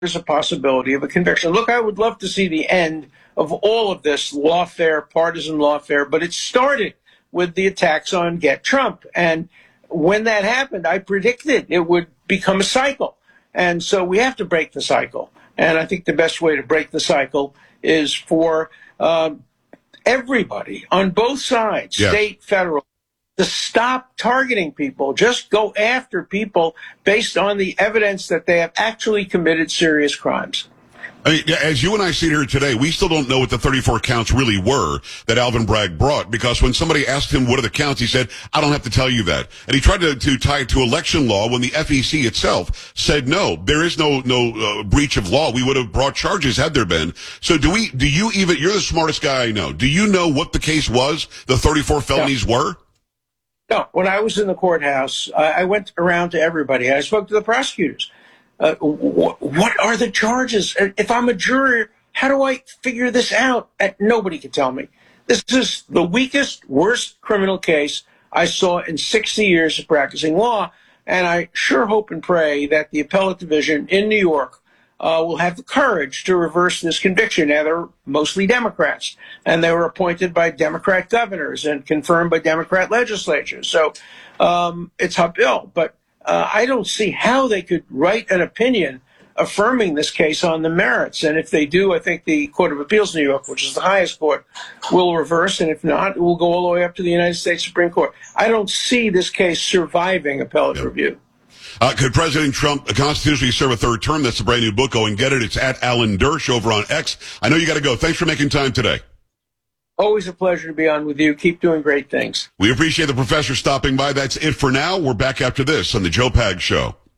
there's a possibility of a conviction. Look, I would love to see the end of all of this lawfare, partisan lawfare, but it started with the attacks on Get Trump. And when that happened, I predicted it would become a cycle. And so we have to break the cycle. And I think the best way to break the cycle is for everybody on both sides, Yes. state, federal, to stop targeting people. Just go after people based on the evidence that they have actually committed serious crimes. I mean, as you and I sit here today, we still don't know what the 34 counts really were that Alvin Bragg brought, because when somebody asked him what are the counts, he said, I don't have to tell you that. And he tried to tie it to election law when the FEC itself said, no, there is no breach of law. We would have brought charges had there been. So you're the smartest guy I know. Do you know what the case was, the 34 felonies were? No, when I was in the courthouse, I went around to everybody. I spoke to the prosecutors. What are the charges? If I'm a juror, how do I figure this out? Nobody can tell me. This is the weakest, worst criminal case I saw in 60 years of practicing law, and I sure hope and pray that the appellate division in New York will have the courage to reverse this conviction. Now, they're mostly Democrats, and they were appointed by Democrat governors and confirmed by Democrat legislatures. So it's uphill, but I don't see how they could write an opinion affirming this case on the merits. And if they do, I think the Court of Appeals in New York, which is the highest court, will reverse. And if not, it will go all the way up to the United States Supreme Court. I don't see this case surviving appellate review. Could President Trump constitutionally serve a third term? That's a brand new book. Go and get it. It's at Alan Dersh over on X. I know you got to go. Thanks for making time today. Always a pleasure to be on with you. Keep doing great things. We appreciate the professor stopping by. That's it for now. We're back after this on the Joe Pags Show.